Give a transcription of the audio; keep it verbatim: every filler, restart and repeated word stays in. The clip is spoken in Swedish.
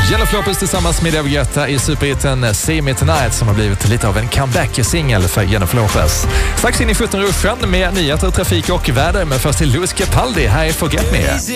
Jennifer Lopez tillsammans med David Guetta i superhitten See Me Tonight som har blivit lite av en comeback-singel för Jennifer Lopez. Strax in i sjutton ruschen med nyheter, trafik och väder, men först till Louis Capaldi här i Forget Me.